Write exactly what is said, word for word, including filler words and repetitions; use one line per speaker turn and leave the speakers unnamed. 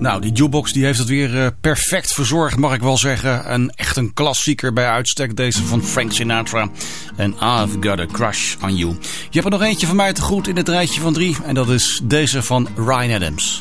Nou, die jukebox die heeft het weer uh, perfect verzorgd, mag ik wel zeggen. Een, echt een klassieker bij uitstek, deze van Frank Sinatra. En I've Got a Crush on You. Je hebt er nog eentje van mij te goed in het rijtje van drie. En dat is deze van Ryan Adams.